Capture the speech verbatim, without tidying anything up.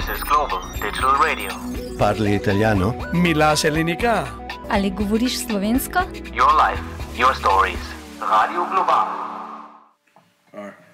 is Global Digital Radio. Parli italiano? Milaš Elinika? Ali govoriš slovensko? Your life, your stories. Radio Global. All right.